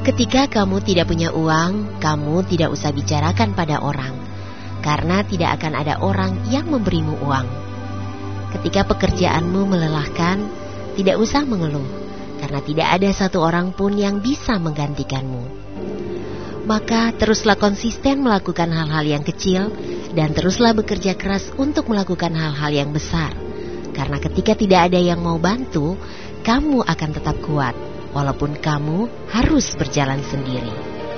Ketika kamu tidak punya uang, kamu tidak usah bicarakan pada orang, karena tidak akan ada orang yang memberimu uang. Ketika pekerjaanmu melelahkan, tidak usah mengeluh, karena tidak ada satu orang pun yang bisa menggantikanmu. Maka teruslah konsisten melakukan hal-hal yang kecil, dan teruslah bekerja keras untuk melakukan hal-hal yang besar. Karena ketika tidak ada yang mau bantu, kamu akan tetap kuat, walaupun kamu harus berjalan sendiri.